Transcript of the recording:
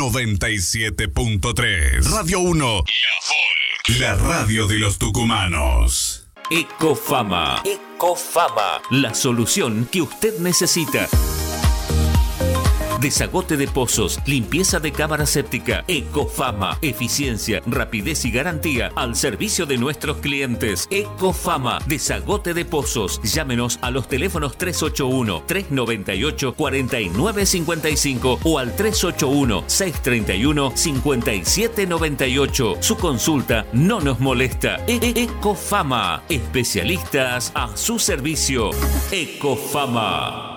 97.3. Radio 1. La radio de los tucumanos. Ecofama. Ecofama. La solución que usted necesita. Desagote de pozos, limpieza de cámara séptica. Ecofama, eficiencia, rapidez y garantía al servicio de nuestros clientes. Ecofama, desagote de pozos. Llámenos a los teléfonos 381-398-4955 o al 381-631-5798. Su consulta no nos molesta. Ecofama, especialistas a su servicio. Ecofama.